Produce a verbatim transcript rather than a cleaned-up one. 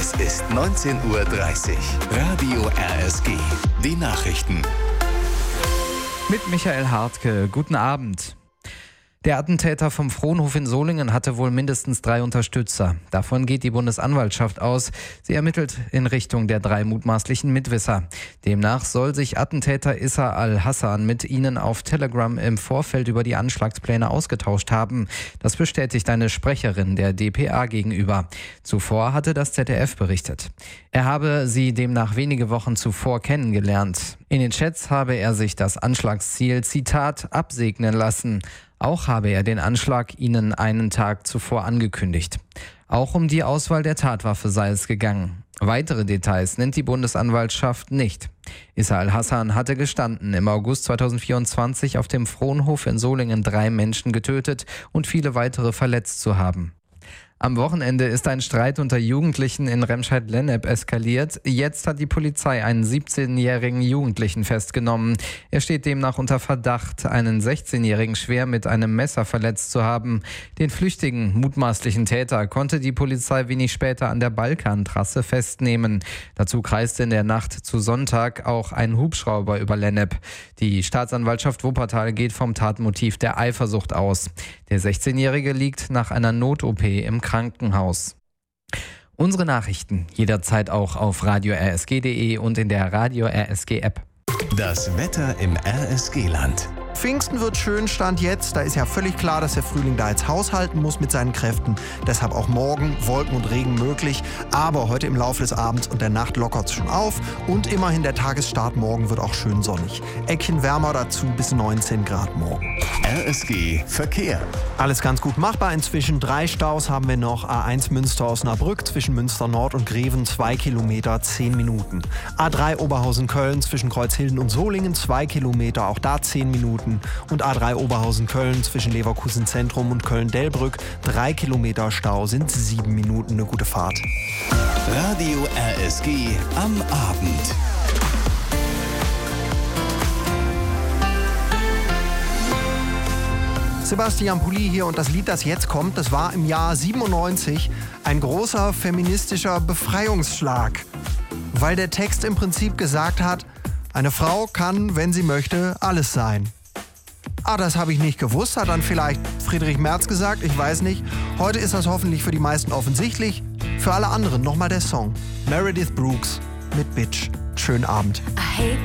Es ist neunzehn Uhr dreißig. Radio R S G. Die Nachrichten. Mit Michael Hartke. Guten Abend. Der Attentäter vom Frohnhof in Solingen hatte wohl mindestens drei Unterstützer. Davon geht die Bundesanwaltschaft aus. Sie ermittelt in Richtung der drei mutmaßlichen Mitwisser. Demnach soll sich Attentäter Issa al-Hassan mit ihnen auf Telegram im Vorfeld über die Anschlagspläne ausgetauscht haben. Das bestätigt eine Sprecherin der D P A gegenüber. Zuvor hatte das Z D F berichtet. Er habe sie demnach wenige Wochen zuvor kennengelernt. In den Chats habe er sich das Anschlagsziel, Zitat, absegnen lassen. Auch habe er den Anschlag ihnen einen Tag zuvor angekündigt. Auch um die Auswahl der Tatwaffe sei es gegangen. Weitere Details nennt die Bundesanwaltschaft nicht. Issa al-Hassan hatte gestanden, im August zweitausendvierundzwanzig auf dem Frohnhof in Solingen drei Menschen getötet und viele weitere verletzt zu haben. Am Wochenende ist ein Streit unter Jugendlichen in Remscheid-Lennep eskaliert. Jetzt hat die Polizei einen siebzehnjährigen Jugendlichen festgenommen. Er steht demnach unter Verdacht, einen sechzehnjährigen schwer mit einem Messer verletzt zu haben. Den flüchtigen, mutmaßlichen Täter konnte die Polizei wenig später an der Balkantrasse festnehmen. Dazu kreiste in der Nacht zu Sonntag auch ein Hubschrauber über Lennep. Die Staatsanwaltschaft Wuppertal geht vom Tatmotiv der Eifersucht aus. Der sechzehnjährige liegt nach einer Not-O P im Krankenhaus. Unsere Nachrichten jederzeit auch auf radio r s g punkt d e und in der Radio R S G App. Das Wetter im R S G-Land. Pfingsten wird schön, Stand jetzt. Da ist ja völlig klar, dass der Frühling da jetzt haushalten muss mit seinen Kräften. Deshalb auch morgen Wolken und Regen möglich. Aber heute im Laufe des Abends und der Nacht lockert es schon auf. Und immerhin der Tagesstart morgen wird auch schön sonnig. Eckchen wärmer dazu bis neunzehn Grad morgen. R S G Verkehr. Alles ganz gut machbar. Inzwischen drei Staus haben wir noch. A eins Münster-Osnabrück zwischen Münster Nord und Greven zwei Kilometer, zehn Minuten. A drei Oberhausen-Köln zwischen Kreuzhilden und Solingen zwei Kilometer, auch da zehn Minuten. Und A drei Oberhausen-Köln zwischen Leverkusen Zentrum und Köln-Delbrück drei Kilometer Stau sind sieben Minuten. Eine gute Fahrt. Radio R S G am Abend. Sebastian Pulli hier und das Lied, das jetzt kommt, das war im Jahr siebenundneunzig ein großer feministischer Befreiungsschlag. Weil der Text im Prinzip gesagt hat, eine Frau kann, wenn sie möchte, alles sein. Ah, das habe ich nicht gewusst, hat dann vielleicht Friedrich Merz gesagt, ich weiß nicht. Heute ist das hoffentlich für die meisten offensichtlich. Für alle anderen nochmal der Song. Meredith Brooks mit Bitch. Schönen Abend. I hate